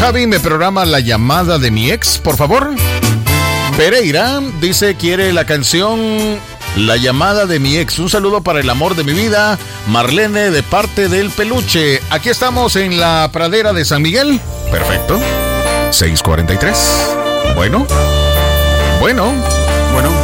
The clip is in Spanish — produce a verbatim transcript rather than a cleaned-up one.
Javi, ¿me programa la llamada de mi ex, por favor? Pereira dice, quiere la canción La llamada de mi ex. Un saludo para el amor de mi vida, Marlene, de parte del Peluche. Aquí estamos en la pradera de San Miguel. Perfecto. seis cuarenta y tres. Bueno. Bueno. Bueno.